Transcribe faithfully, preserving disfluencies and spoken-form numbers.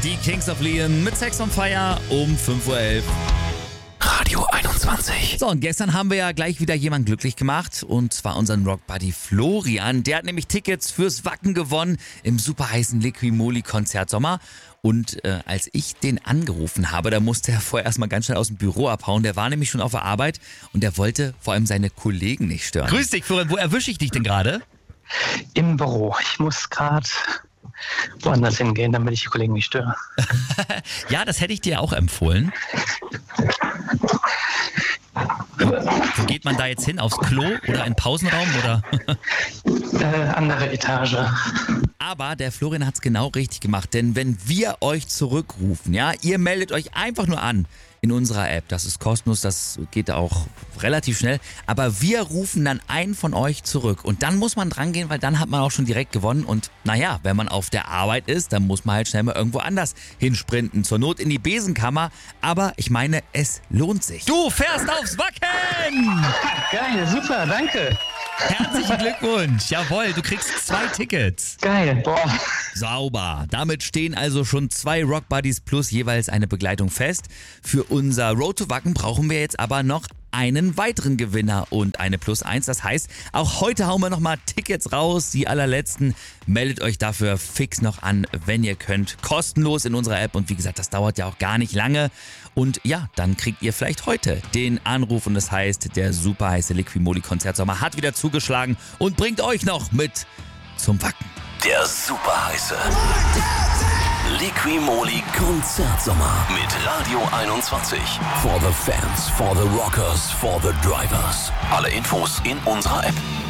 Die Kings of Leon mit Sex on Fire um fünf Uhr elf. Radio einundzwanzig. So, und gestern haben wir ja gleich wieder jemanden glücklich gemacht, und zwar unseren Rockbuddy Florian. Der hat nämlich Tickets fürs Wacken gewonnen im super heißen Liquimoli-Konzert Sommer. Und äh, als ich den angerufen habe, da musste er vorher erstmal ganz schnell aus dem Büro abhauen. Der war nämlich schon auf der Arbeit und der wollte vor allem seine Kollegen nicht stören. Grüß dich, Florian. Wo erwische ich dich denn gerade? Im Büro. Ich muss gerade woanders hingehen, damit ich die Kollegen nicht störe. Ja, das hätte ich dir auch empfohlen. Wo geht man da jetzt hin? Aufs Klo oder in den Pausenraum? Oder? äh, andere Etage. Aber der Florian hat es genau richtig gemacht, denn wenn wir euch zurückrufen, ja, ihr meldet euch einfach nur an in unserer App, das ist kostenlos, das geht auch relativ schnell, aber wir rufen dann einen von euch zurück und dann muss man dran gehen, weil dann hat man auch schon direkt gewonnen und naja, wenn man auf der Arbeit ist, dann muss man halt schnell mal irgendwo anders hinsprinten, zur Not in die Besenkammer, aber ich meine, es lohnt sich. Du fährst aufs Wacken! Geil, super, danke. Herzlichen Glückwunsch, jawohl, du kriegst zwei Tickets. Geil, boah. Sauber. Damit stehen also schon zwei Rock Buddies plus jeweils eine Begleitung fest. Für unser Road to Wacken brauchen wir jetzt aber noch einen weiteren Gewinner und eine Plus eins. Das heißt, auch heute hauen wir nochmal Tickets raus. Die allerletzten. Meldet euch dafür fix noch an, wenn ihr könnt. Kostenlos in unserer App. Und wie gesagt, das dauert ja auch gar nicht lange. Und ja, dann kriegt ihr vielleicht heute den Anruf. Und das heißt, der super heiße Liquimoli-Konzertsommer hat wieder zugeschlagen und bringt euch noch mit zum Wacken. Der super heiße Liquimoli Konzertsommer mit Radio einundzwanzig. For the fans, for the rockers, for the drivers. Alle Infos in unserer App.